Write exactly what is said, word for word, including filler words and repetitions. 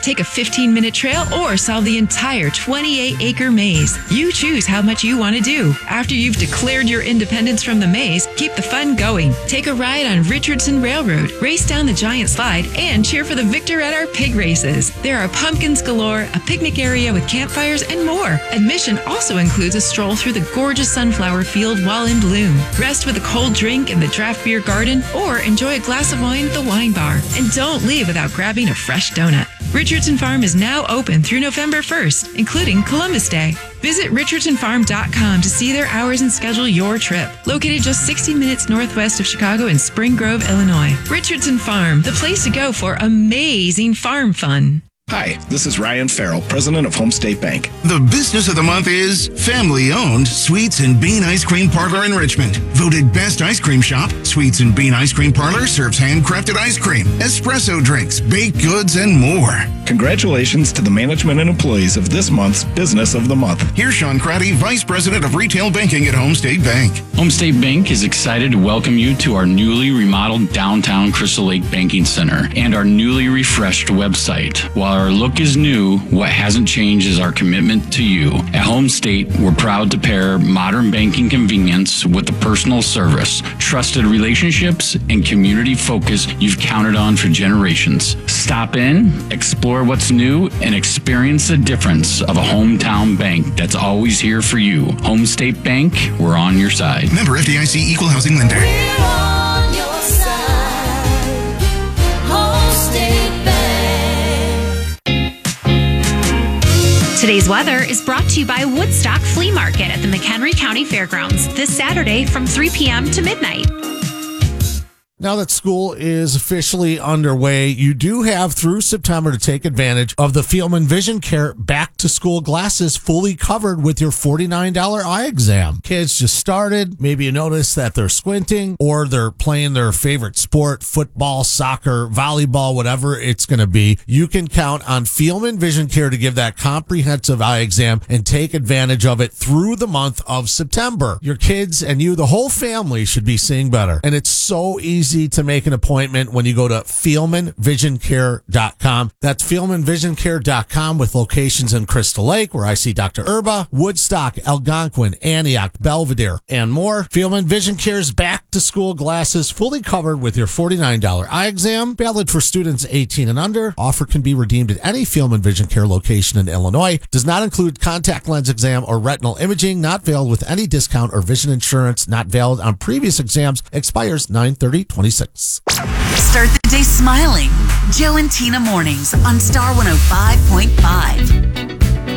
Take a fifteen-minute trail or solve the entire twenty-eight acre maze. You choose how much you want to do. After you've declared your independence from the maze, keep the fun going. Take a ride on Richardson Railroad, race down the giant slide, and cheer for the victor at our pig races. There are pumpkins galore, a picnic area with campfires, and more. Admission also includes a stroll through the gorgeous sunflower field while in bloom. Rest with a cold drink in the draft beer garden or enjoy a glass of wine at the wine bar. And don't leave without grabbing a fresh donut. Richardson Farm is now open through November first, including Columbus Day. Visit richardson farm dot com to see their hours and schedule your trip. Located just sixty minutes northwest of Chicago in Spring Grove, Illinois. Richardson Farm, the place to go for amazing farm fun. Hi, this is Ryan Farrell, president of Home State Bank. The business of the month is family-owned Sweets and Bean Ice Cream Parlor in Richmond. Voted best ice cream shop, Sweets and Bean Ice Cream Parlor serves handcrafted ice cream, espresso drinks, baked goods, and more. Congratulations to the management and employees of this month's Business of the Month. Here's Sean Craddy, Vice President of Retail Banking at Home State Bank. Home State Bank is excited to welcome you to our newly remodeled downtown Crystal Lake Banking Center and our newly refreshed website. While our look is new, what hasn't changed is our commitment to you. At Home State, we're proud to pair modern banking convenience with the personal service, trusted relationships, and community focus you've counted on for generations. Stop in, explore what's new, and experience the difference of a hometown bank that's always here for you. Home State Bank, we're on your side. Member F D I C Equal Housing Lender. We're on your side. Home State Bank. Today's weather is brought to you by Woodstock Flea Market at the McHenry County Fairgrounds this Saturday from three p.m. to midnight. Now that school is officially underway, you do have through September to take advantage of the Fielman Vision Care back to school glasses fully covered with your forty-nine dollars eye exam. Kids just started. Maybe you notice that they're squinting or they're playing their favorite sport, football, soccer, volleyball, whatever it's going to be. You can count on Fielman Vision Care to give that comprehensive eye exam and take advantage of it through the month of September. Your kids and you, the whole family, should be seeing better. And it's so easy to make an appointment when you go to Fielman Vision Care dot com. That's Fielman Vision Care dot com with locations in Crystal Lake, where I see Doctor Erba, Woodstock, Algonquin, Antioch, Belvedere, and more. Fielman Vision Care's back to school glasses fully covered with your forty-nine dollars eye exam, valid for students eighteen and under. Offer can be redeemed at any Fielman Vision Care location in Illinois. Does not include contact lens exam or retinal imaging. Not valid with any discount or vision insurance. Not valid on previous exams. Expires nine thirty twenty-six. Start the day smiling. Joe and Tina Mornings on Star one oh five point five.